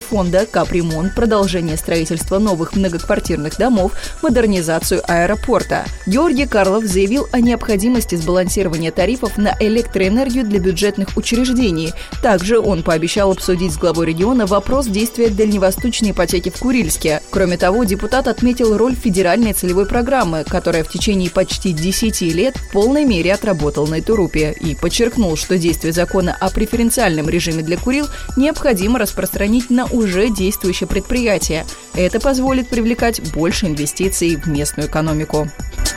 фонда, капремонт, продолжение строительства новых многоквартирных домов, модернизацию аэропорта. Георгий Карлов заявил о необходимости сбалансирования тарифов на электроэнергию для бюджетных учреждений. Также он пообещал обсудить с главой региона вопрос действия дальневосточной ипотеки в Курильске. Кроме того, депутат отметил роль федеральной целевой программы, которая в течение почти 10 лет в полной мере отработала на Итурупе, и подчеркнул, что действие закона о преференциальном режиме для Курил необходимо распространить на уже действующее предприятие. Это позволит привлекать больше инвестиций в местную экономику.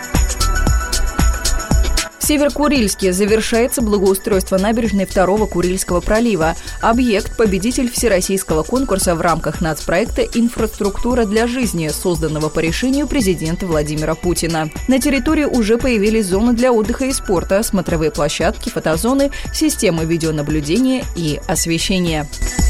В Северо-Курильске завершается благоустройство набережной 2-го Курильского пролива. Объект – победитель всероссийского конкурса в рамках нацпроекта «Инфраструктура для жизни», созданного по решению президента Владимира Путина. На территории уже появились зоны для отдыха и спорта, смотровые площадки, фотозоны, системы видеонаблюдения и освещения.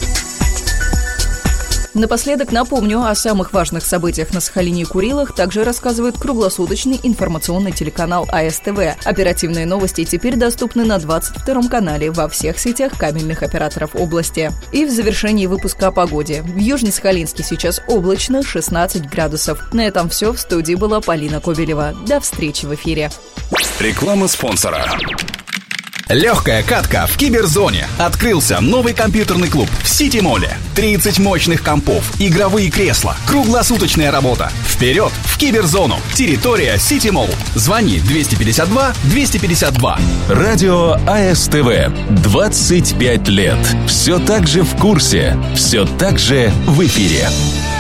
Напоследок напомню о самых важных событиях на Сахалине и Курилах также рассказывает круглосуточный информационный телеканал АСТВ. Оперативные новости теперь доступны на 22-м канале во всех сетях кабельных операторов области. И в завершении выпуска о погоде. В Южно-Сахалинске сейчас облачно, 16 градусов. На этом все. В студии была Полина Кобелева. До встречи в эфире. Реклама спонсора. Легкая катка в Киберзоне. Открылся новый компьютерный клуб в Сити-моле. 30 мощных компов, игровые кресла, круглосуточная работа. Вперед в Киберзону. Территория Сити-молл. Звони 252-252. Радио АСТВ. 25 лет. Все так же в курсе. Все так же в эфире.